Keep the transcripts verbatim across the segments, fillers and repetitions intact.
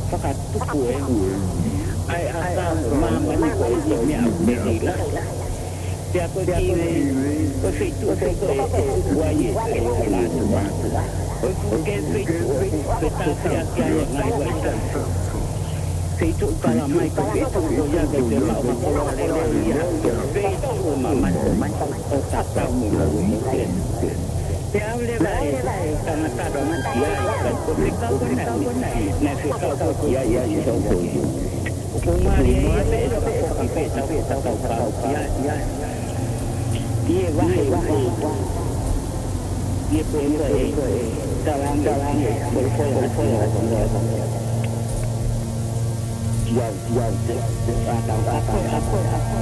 fakat tuku e ai asa ma mani ko e mea me la te ko ki ko fe tu ko ko wa ye e la ma ko ke fe tu fe ta fe ya ya ngai wa ta fe tu kala mai ko fe tu ko ya ke te ma ko lo le le ya fe tu ma ma o ta ta mu mu ke te hable vai kana ta do ya ka ko te ka ko na na fe ka ko ya ya so ko ko ma ri e pe so ko pe ta ta ta ka ya ya ye vai vai ye pe e ta lang ta lang ko ko ko ko ya ya ta ta ta ta ko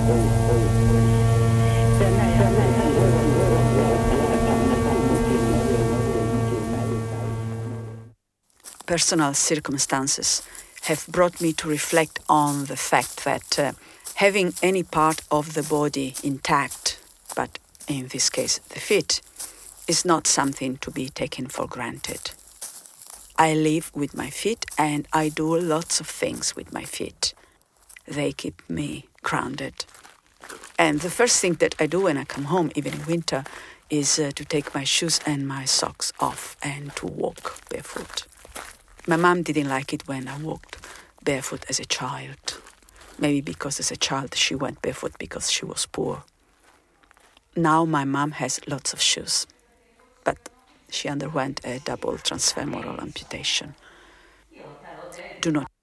Personal circumstances have brought me to reflect on the fact that uh, having any part of the body intact, but in this case the feet, is not something to be taken for granted. I live with my feet and I do lots of things with my feet. They keep me grounded. And the first thing that I do when I come home, even in winter, is uh, to take my shoes and my socks off and to walk barefoot. My mom didn't like it when I walked barefoot as a child. Maybe because as a child she went barefoot because she was poor. Now my mom has lots of shoes, but she underwent a double transfemoral amputation. Do not